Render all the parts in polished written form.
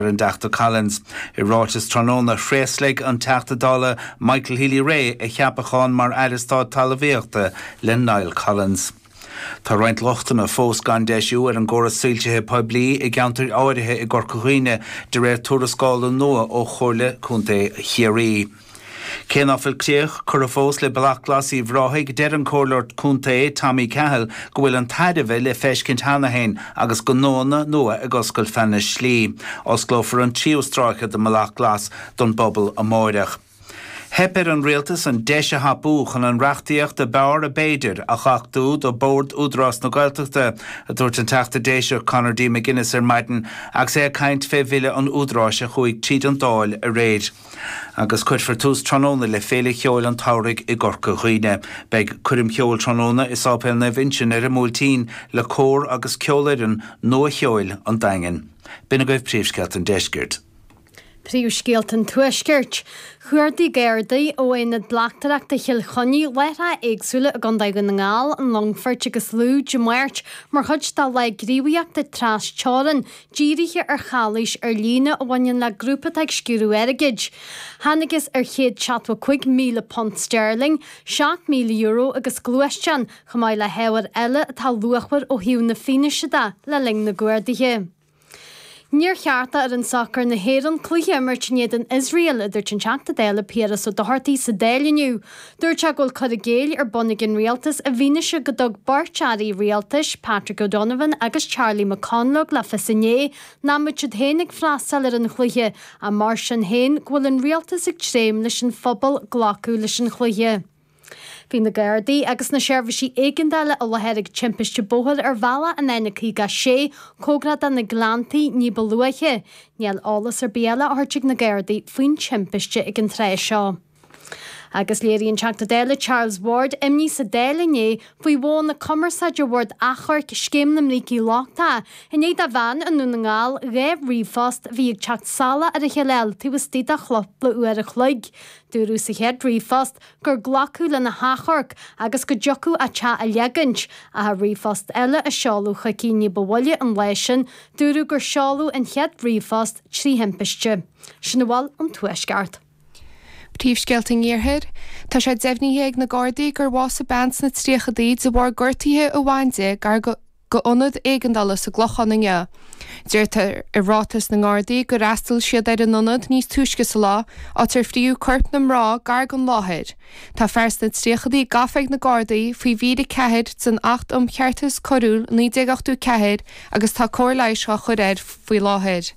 an Dr. Collins. I rátas tróna Shréaslig an teachta dála Michael Healy Ray a cheapachán mar Aristá talavíochta le Niall Collins. Tá roint lochtainna fós gan deisiú an gcóras síltethe poiblí I geantar áirithe I Gorcaghoine de réir tuarascála nua ó chorla chunta Chiarí. Cén áfil críoch chur a fós le Balachglas I bhráthig deir an córlairt chunta Tommy Cahill go bhfuil an taidimhe le feiscint hanahain agus go nóna nua a goscail fena slí, os glófar an tríostrácha de Balachglas don bobal a móireach. Hepper an réaltas an deise hapúch an reachtaíocht de bear a béidir a chachtú do bord údrás na Gaeltachta a dúirt an teachta déisio Conor D. McGuinness maidin agus a caint fé bhile an údrás a chuig tríd an dáil a réid. Agus chuid for tús tróna le féle cheol an táraigh I Gorcaghoine. Beg chuirim cheol tróna is ápéil na vinsin a múltín le cór agus ceolairin nó cheol an daingen. Bina goibh príomhsceilt an deisgirt. Príomhsceilt an tuaisgirt. Chuirdaí Gardaí ó éad blachtarach de Chilchonní leitha éagsúla a gandaigh an ngáil an Longfort agus Lú de Máirt mar chud dá le gríomhaíocht de trás teáran dírithe ar chalais ar lína a bhain le grúpa ag sciúrú airgid. Hanagus ar chéad 75,000 pond sterling, 7,000 euro agus glúistean chumáid le heabhar eile atá luachhar ó hiú na fineisida le ling na Guardaithe. Níor chearta ar an soccer na héan cluiche martinéad an Israel idir tin teachta déile Pieras ó dohartaí sa déileniu. Dúirt agóil cad a géal ar Bonnigan Rialtas a bhíneise go dog Barcharí Rialtas, Patrick O'Donovan agus Charlie McConlogue le Fessigné ná muid hénig frastal ar an chluiche a mar sin héin ghfuil an Rialtas ag tréim leis an phobal ghlacu leis an chluiche. Bhí na Gardaí agus na seirbhísí éigeandála a lehéirigh timpiste bóthar ar bhela an éanaí ga sé cógrad an na glantaí ní balúaiche. Níl álas ar béala a thuirteigh na Gardaí faoin timpiste ag an tréis seo. Agus léiríonn teachta déile Charles Ward imní sa déilené faoi bhón na Commerceide Ward achart scéim na mrící láchta. In éad a bhean an nú na ngáil réibh rífast bhí ag teacht sala ar a cheléil tú was tíad a chlop le uair a chluig. Dúrú sa chéad rífast gur glacu le na hachorc agus go jocu a te a legant a rífast eile a seáú chacíní bhhaile an leisin dúrú gur seáú an chead rífast trí himpeiste. Sin bhil an tuaisceart. Príomhsceilt an Iarthair, tá sé deimhníthe ag na Gardaí gur bhás a bans na tríochadaí de bhar gortaithe ó bhainte gar go ionad éigeandála sa glochanninge. Deirtar I rátas na Gardaí gur astal siad ar an ionad níos túisce sa lá á tar fríú cuirt na mrá gar an láthir. Tá fers na tríochadaí gafeig na Gardaí faoi bhíad ceithid san 8 cheartas corúil 1980 ceithid agus tá cóir leiis a churéir faoi láthir.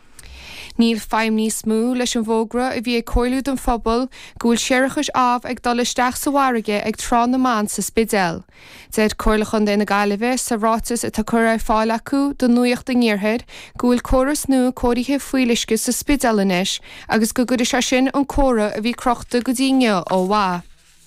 Níl feim níos mú leis an bhógra a bhí ag coirliú don phobal gúil séireachas ábh ag dul isteach sa bharige ag trán na man sa spidéil. Deir coirlachan de na Gaillimhe sa rátas a tá cur ar fáil acu do nuacht an Iarthair gúil choras nu cóirithe fuilisce sa spidéil inis agus go gura se sin an córa a bhí crochta go dtíine ó bhá.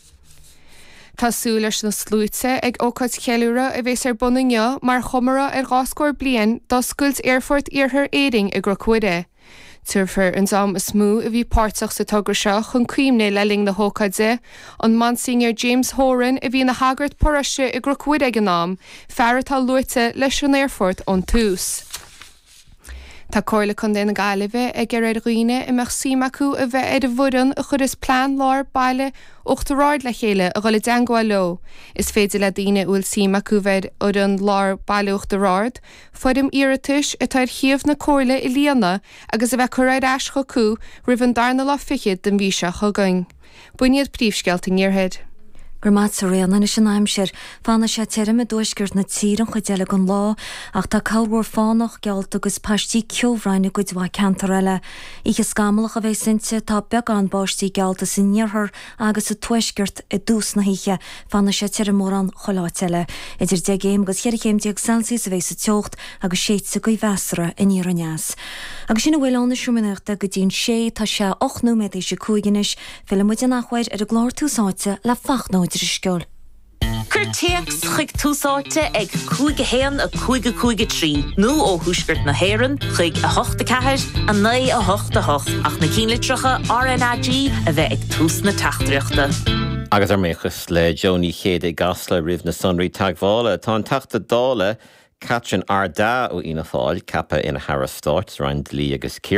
Tású leis na slúite ag ócad cheúra a bhés ar bunninge mar chomara ar gáscóir blian dá scuilt Airfort Iarthair éing i Grocuide. Tuirfir an zam is smú a bhí páirteach sa tugra seo chun cuimne le ling na hócaide, an Monsignor James Horan a bhí na hagart poriste i Grocuide ag an nám, fearratá luite leis an Airfort ón tús. Tá cóirla chun de na Gaillimhe ag ar roiine I meach símacu a bheith ar a bhudan a chud is plán lár baile ochtaráid le chéile a ghola deangáil lo. Is féidir le daine bhfuil símacu bheith ar an lár baile ochtaráid, foidim iiritis a táir chiamh na cóirla I líana agus a bheith choráid eisco cú rih an darna lá fichiid den bhí se chugain. Buinead príomhsceilt an Iarthair. Gur mat sa réanna is an aimsir fanna sé teirime dúisgurt na tíran chu deile an lá ach tá cabhór fánach gealt agus pastí ceomhráinna go bhá cantar eile. Ige scamalach a bheith sinte tá beag an báistí gealta san níorthar agus a tuisgurt I dús na híe fanna sé teir mór an choláteile. Idir de géim agus cheir chéim deag Celsius a bheith sa teocht agus sé sa go bhesra in Iarneas. Agus sin bhfuil anna siúmanachta go dtíon sé tá se 8 nóméid sé cúiginis fila muide nachhaid ar a glár túsáite le fachnóid Scoil. Curteax chuig túsáte ag cúige héan a cúige trí. Nú ó thuisgurt na héan chuig a 8 ceithir a 9 a 8 ach na cínlitrocha RNAG a bheith ag tús na tachtreachta. Agus ar méchas le Joni chéad ag gasla rih na sonraí taghála tá an teachta dála Catrin Arda ó ina fáil cappa ina Harrastáit roind lí agus